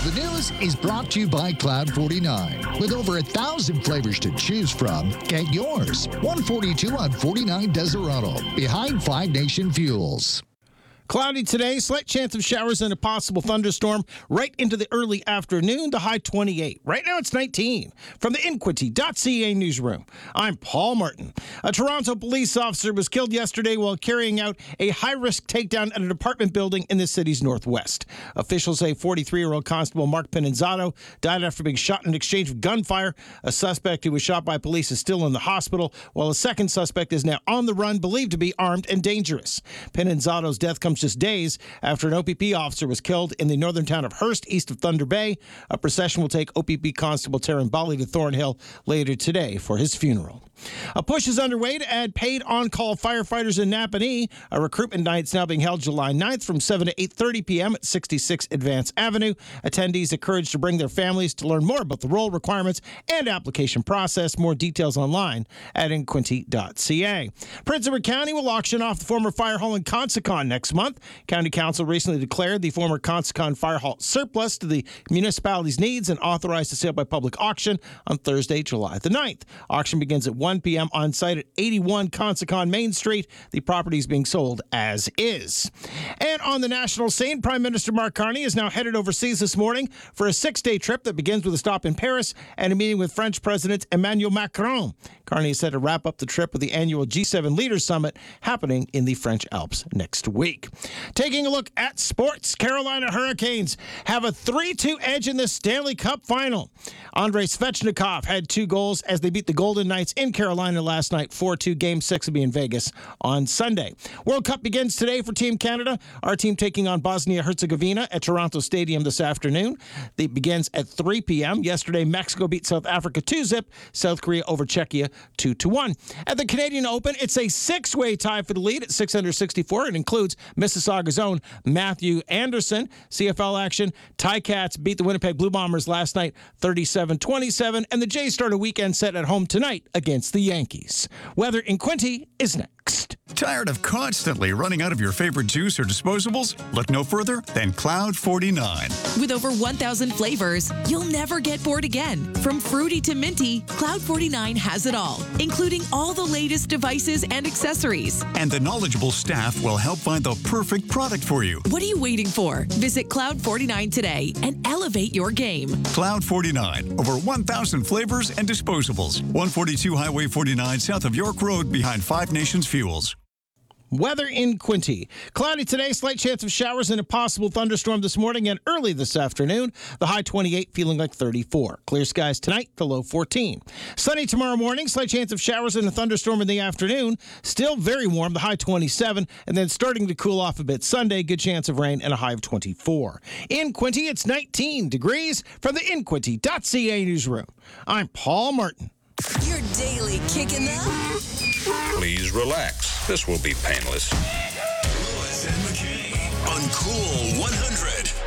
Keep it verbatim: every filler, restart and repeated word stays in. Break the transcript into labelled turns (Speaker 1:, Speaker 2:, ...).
Speaker 1: the News is brought to you by Cloud forty-nine. With over a thousand flavors to choose from, get yours. one forty-two on forty-nine Desirado, behind Five Nation Fuels.
Speaker 2: Cloudy today, slight chance of showers and a possible thunderstorm right into the early afternoon, the high twenty-eight. Right now it's nineteen. From the Inquity dot C A newsroom, I'm Paul Martin. A Toronto police officer was killed yesterday while carrying out a high-risk takedown at an apartment building in the city's northwest. Officials say forty-three-year-old Constable Mark Pennenzano died after being shot in an exchange of gunfire. A suspect who was shot by police is still in the hospital, while a second suspect is now on the run, believed to be armed and dangerous. Pennenzano's death comes just days after an O P P officer was killed in the northern town of Hearst, east of Thunder Bay. A procession will take O P P Constable Taryn Bali to Thornhill later today for his funeral. A push is underway to add paid on-call firefighters in Napanee. A recruitment night is now being held July ninth from seven to eight thirty p.m. at sixty-six Advance Avenue. Attendees encouraged to bring their families to learn more about the role, requirements, and application process. More details online at Inquity dot C A. Prince Edward County will auction off the former fire hall in Consicon next month. County Council recently declared the former Consicon Fire Hall surplus to the municipality's needs and authorized the sale by public auction on Thursday, July the ninth. Auction begins at one p.m. on site at eighty-one Consicon Main Street. The property is being sold as is. And on the national scene, Prime Minister Mark Carney is now headed overseas this morning for a six-day trip that begins with a stop in Paris and a meeting with French President Emmanuel Macron. Carney is set to wrap up the trip with the annual G seven Leaders Summit happening in the French Alps next week. Taking a look at sports, Carolina Hurricanes have a three two edge in the Stanley Cup final. Andrei Svechnikov had two goals as they beat the Golden Knights in Carolina last night, four two. Game six will be in Vegas on Sunday. World Cup begins today for Team Canada. Our team taking on Bosnia-Herzegovina at Toronto Stadium this afternoon. It begins at three p.m. Yesterday, Mexico beat South Africa two zip. South Korea over Czechia two to one. At the Canadian Open, it's a six-way tie for the lead at six under sixty-four. It includes Mississauga's own Matthew Anderson. C F L action, Ticats beat the Winnipeg Blue Bombers last night thirty-seven twenty-seven, and the Jays start a weekend set at home tonight against the Yankees. Weather in Quinty is next.
Speaker 3: Tired of constantly running out of your favorite juice or disposables? Look no further than Cloud forty-nine.
Speaker 4: With over one thousand flavors, you'll never get bored again. From fruity to minty, Cloud forty-nine has it all, including all the latest devices and accessories.
Speaker 3: And the knowledgeable staff will help find the perfect product for you.
Speaker 4: What are you waiting for? Visit Cloud forty-nine today and elevate your game.
Speaker 3: Cloud forty-nine. Over one thousand flavors and disposables. one forty-two Highway forty-nine south of York Road behind Five Nations Fuels.
Speaker 2: Weather in Quinty. Cloudy today, slight chance of showers and a possible thunderstorm this morning and early this afternoon. The high twenty-eight, feeling like thirty-four. Clear skies tonight, the low fourteen. Sunny tomorrow morning, slight chance of showers and a thunderstorm in the afternoon. Still very warm, the high twenty-seven, and then starting to cool off a bit Sunday. Good chance of rain and a high of twenty-four. In Quinty, it's nineteen degrees from the Inquity dot C A newsroom. I'm Paul Martin.
Speaker 5: Your daily kicking up.
Speaker 6: Please relax. This will be painless.
Speaker 5: Lewis and McKay on Cool one hundred.